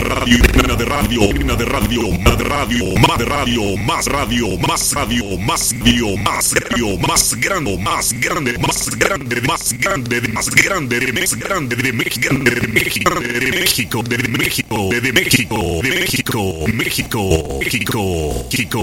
radio, una de radio, una de radio, más de radio, más de radio, más radio, más radio, más radio, más radio, más grande, más grande, más grande, más grande, más grande, más grande de México, de México, de México, de México, de México, de México, México, México, México.